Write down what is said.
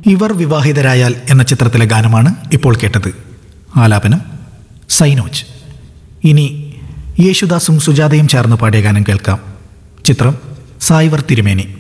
ഇവർ വിവാഹിതരായാൽ എന്ന ചിത്രത്തിലെ ഗാനമാണ് ഇപ്പോൾ കേട്ടത്. ആലാപനം സൈനോജ്. ഇനി യേശുദാസും സുജാതയും ചേർന്ന് പാടിയ ഗാനം കേൾക്കാം. ചിത്രം സായ്വർ തിരുമേനി.